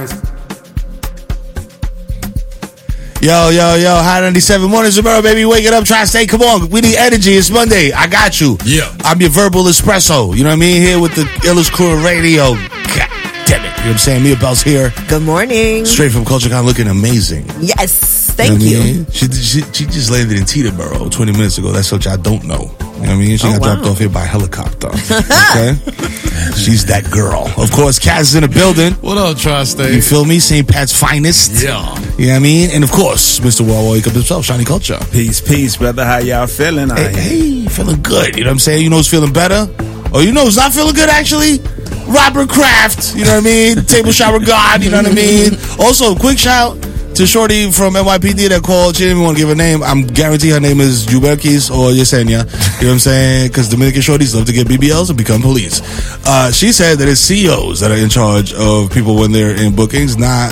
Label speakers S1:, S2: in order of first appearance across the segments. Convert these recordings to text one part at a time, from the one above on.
S1: Yo, Hot 97 Mornings tomorrow, baby. Wake it up, Tri-State. Come on, we need energy. It's Monday. I got you.
S2: Yeah.
S1: I'm your verbal espresso. You know what I mean? Here with the illest crew of radio. God damn it. You know what I'm saying? Mia Bell's here.
S3: Good morning.
S1: Straight from CultureCon, looking amazing.
S3: Yes, thank you.
S1: Know what I mean? She just landed in Teterboro 20 minutes ago. That's what y'all don't know. You know what I mean? She got dropped off here by helicopter. Okay? She's that girl. Of course, Kaz is in the building.
S2: What up, Tri-State?
S1: You feel me? St. Pat's finest.
S2: Yeah.
S1: You know what I mean? And of course, Mr. Well Wake Up himself, Shiny Culture.
S4: Peace, brother. How y'all feeling?
S1: Hey, feeling good. You know what I'm saying? You know who's feeling better? Or you know who's not feeling good, actually? Robert Kraft. You know what I mean? Table shower god. You know what I mean? Also, quick shout to Shorty from NYPD that called. She didn't even want to give her name. I'm guarantee her name is Juberkis or Yesenia. You know what I'm saying? Because Dominican Shorties love to get BBLs and become police. She said that it's COs that are in charge of people when they're in bookings, not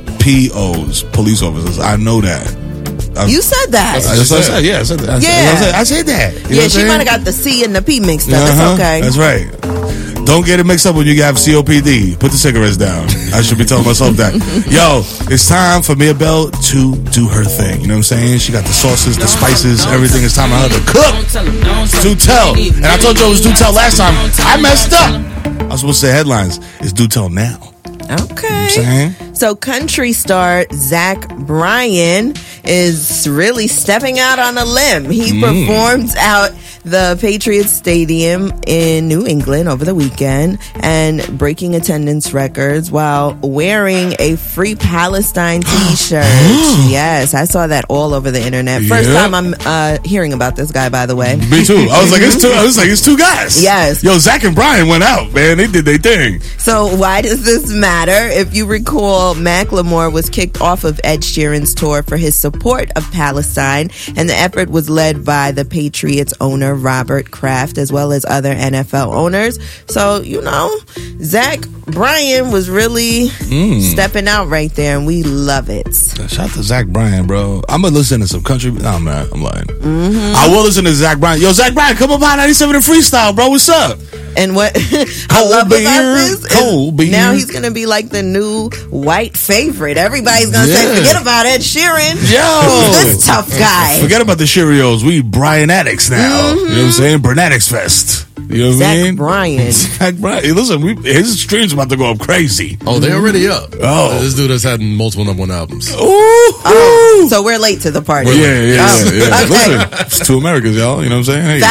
S1: POs, police officers. I know that.
S3: You said that.
S1: That's what I said. Yeah, I said that. I said that. You know
S3: Yeah, she might have got the C and the P mixed up. It's okay.
S1: That's right. Don't get it mixed up when you have COPD. Put the cigarettes down. I should be telling myself that. Yo, it's time for Mia Bell to do her thing. You know what I'm saying? She got the sauces, the spices, everything. It's time for her to cook. Do tell. And I told you it was do tell last time. I messed up. I was supposed to say headlines. It's do tell now.
S3: Okay.
S1: You know what I'm saying?
S3: So country star Zach Bryan is really stepping out on a limb. He performed out the Patriots Stadium in New England over the weekend and breaking attendance records while wearing a Free Palestine t-shirt. Yes, I saw that all over the internet. First time I'm hearing about this guy, by the way.
S1: Me too. I was like, it's two guys.
S3: Yes.
S1: Yo, Zach and Bryan went out, man. They did their thing.
S3: So why does this matter? If you recall, Macklemore was kicked off of Ed Sheeran's tour for his support of Palestine, and the effort was led by the Patriots owner Robert Kraft, as well as other NFL owners. So, you know, Zach Bryan was really stepping out right there, and we love it.
S1: Shout out to Zach Bryan, bro. I'm gonna listen to some country. No, man, I'm lying. I will listen to Zach Bryan. Yo, Zach Bryan, come up on 97 and freestyle, bro. What's up?
S3: And what I love about this is now he's going to be like the new white favorite. Everybody's going to say, forget about Ed Sheeran.
S1: Yo.
S3: Who's this tough guy?
S1: Forget about the Cheerios. We Bryan addicts now. You know what I'm saying? Bernatics Fest. You know what I mean? Zach Bryan. Hey, listen, his stream's about to go up crazy.
S2: Oh, they're already up.
S1: Oh.
S2: This dude has had multiple #1 albums.
S3: Ooh. So we're late to the party.
S1: Yeah.
S3: Okay.
S1: Listen, it's two Americas, y'all. You know what I'm saying? Hey.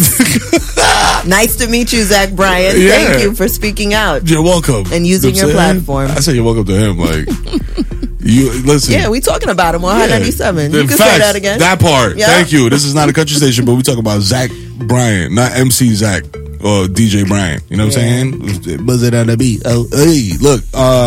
S3: Thanks. Nice to meet you, Zach Bryan.
S1: Yeah.
S3: Thank you for speaking out.
S1: You're welcome.
S3: And using your platform.
S1: I say you're welcome to him. Like, you listen.
S3: Yeah, we talking about him on Hot 97. You can
S1: facts,
S3: say that again.
S1: That part.
S3: Yeah.
S1: Thank you. This is not a country station, but we talk about Zach Bryan, not MC Zach or DJ Bryan. You know what I'm saying? Buzz it on the beat. Oh, hey, look.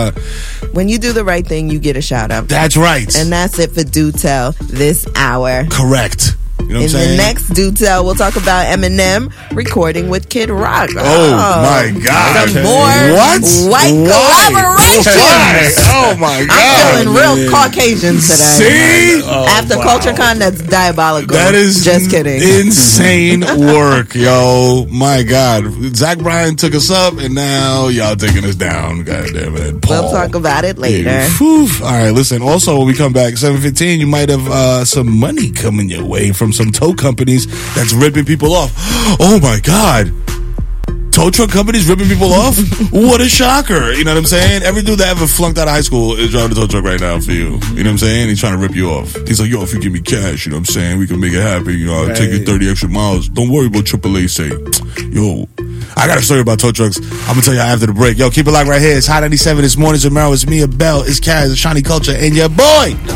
S3: When you do the right thing, you get a shout out.
S1: That's right.
S3: And that's it for Do Tell this hour.
S1: Correct. You know what I'm saying?
S3: In the next Do Tell, we'll talk about Eminem recording with Kid Rock.
S1: Oh my God.
S3: Some more white collaborations.
S1: Oh my God.
S3: I'm feeling real Caucasian today.
S1: See?
S3: After CultureCon, that's diabolical.
S1: That is
S3: just kidding.
S1: Insane work, yo. My God. Zach Bryan took us up, and now y'all taking us down. God damn it. Paul.
S3: We'll talk about it later.
S1: Hey, all right, listen. Also, when we come back, 7:15, you might have some money coming your way from some tow companies that's ripping people off. Oh my God. Tow truck companies ripping people off? What a shocker. You know what I'm saying? Every dude that ever flunked out of high school is driving a tow truck right now for you. You know what I'm saying? He's trying to rip you off. He's like, yo, if you give me cash, you know what I'm saying? We can make it happen. You know, I'll take you 30 extra miles. Don't worry about AAA say. Yo, I got a story about tow trucks. I'm going to tell you after the break. Yo, keep it locked right here. It's Hot 97 this morning. Tomorrow it's Mia Bell. It's Kaz, it's Shiny Culture, and your boy.